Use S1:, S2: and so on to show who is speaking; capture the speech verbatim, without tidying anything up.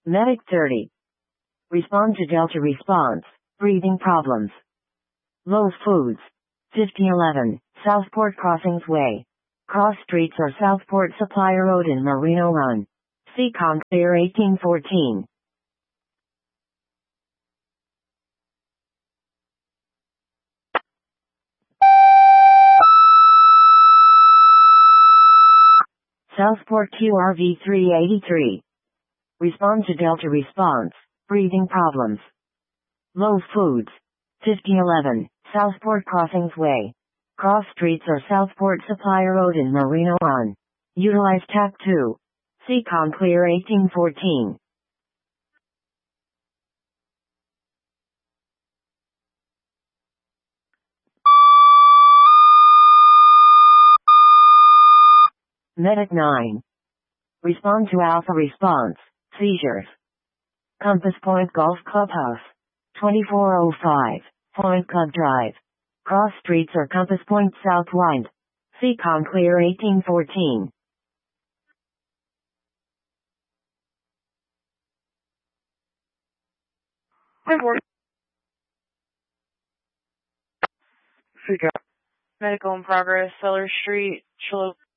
S1: Medic thirty. Respond to Delta response. Breathing problems. Lowe's Foods. fifty eleven, Southport Crossings Way. Cross Streets or Southport Supply Road in Merino Run. Seacon Clear eighteen fourteen. Southport Q R V three eighty-three. Respond to Delta response. Breathing problems. Lowe's Foods. fifty eleven, Southport Crossings Way. Cross Streets or Southport Supply Road in Merino Run. Utilize T A C two. Seacon Clear eighteen fourteen. Medic nine. Respond to Alpha response. Seizures. Compass Point Golf Clubhouse. twenty-four oh five, Point Club Drive. Cross Streets or Compass Point South Wind. Seacon Clear eighteen fourteen.
S2: Report. Medical in progress, Seller Street, Chilo.